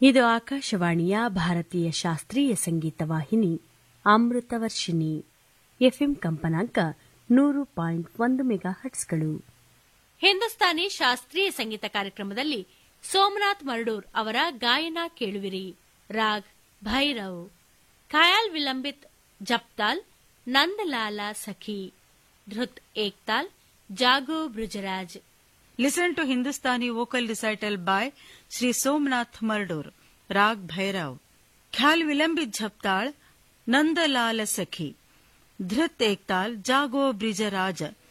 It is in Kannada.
ಇದು ಆಕಾಶವಾಣಿಯ ಭಾರತೀಯ ಶಾಸ್ತ್ರೀಯ ಸಂಗೀತ ವಾಹಿನಿ ಅಮೃತವರ್ಷಿಣಿ. ಎಫ್ಎಂ ಕಂಪನಾಂಕ 100.1 ಮೆಗಾಹರ್ಟ್ಸ್ಗಳು. ಹಿಂದೂಸ್ತಾನಿ ಶಾಸ್ತ್ರೀಯ ಸಂಗೀತ ಕಾರ್ಯಕ್ರಮದಲ್ಲಿ ಸೋಮನಾಥ್ ಮರ್ಡೂರ್ ಅವರ ಗಾಯನ ಕೇಳುವಿರಿ. ರಾಗ್ ಭೈರವ್, ಖಯಾಲ್ ವಿಲಂಬಿತ್ ಜಪ್ತಾಲ್, ನಂದಲಾಲ ಸಖಿ, ಧೃತ್ Ektaal, Jago ಬ್ರುಜರಾಜ್. Listen to Hindustani vocal recital by Sri Somnath Mardur. Rag Bhairav. Khyal Vilambit Jhaptal, Nandalal Sakhi. Dhrit Ektal, Jago Brijaraj.